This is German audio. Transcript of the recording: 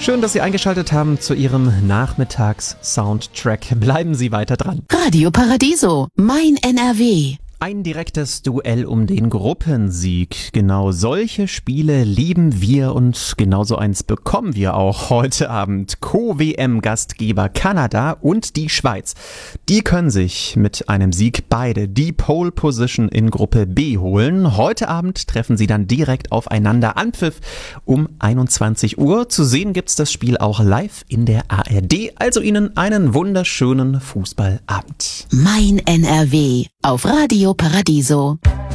Schön, dass Sie eingeschaltet haben zu Ihrem Nachmittags-Soundtrack. Bleiben Sie weiter dran. Radio Paradiso, mein NRW. Ein direktes Duell um den Gruppensieg. Genau solche Spiele lieben wir und genauso eins bekommen wir auch heute Abend. Co-WM-Gastgeber Kanada und die Schweiz. Die können sich mit einem Sieg beide die Pole Position in Gruppe B holen. Heute Abend treffen sie dann direkt aufeinander. Anpfiff um 21 Uhr. Zu sehen gibt's das Spiel auch live in der ARD. Also Ihnen einen wunderschönen Fußballabend. Mein NRW auf Radio Paradiso.